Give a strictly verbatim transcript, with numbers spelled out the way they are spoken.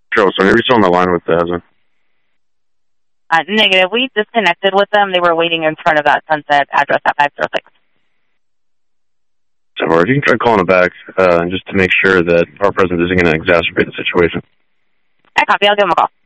Sure, so you're still on the line with Desmond. Uh, negative. We disconnected with them. They were waiting in front of that Sunset address at five zero six. So, or if you can try calling it back, uh, just to make sure that our presence isn't going to exacerbate the situation. I copy. I'll give them a call.